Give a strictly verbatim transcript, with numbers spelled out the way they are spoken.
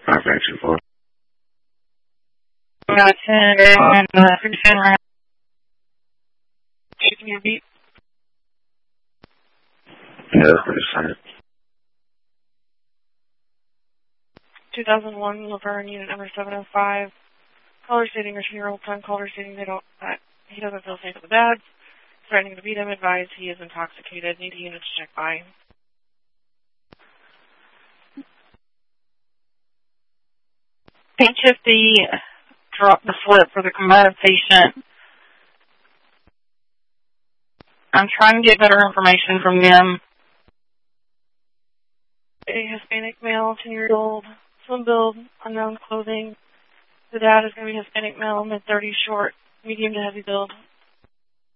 five nine two four. Got ten and uh, ten round. Chicken your beat. Yeah, that's pretty fine. two thousand one Laverne, unit number seven oh five. Caller stating your two-year-old son. Caller stating they don't, that he doesn't feel safe with the dads. Threatening to beat him. Advised he is intoxicated. Need a unit to check by. Pink fifty dropped the slip for the combative patient. I'm trying to get better information from them. A Hispanic male, ten years old, slim build, unknown clothing. The dad is going to be Hispanic male, mid thirties, short, medium to heavy build.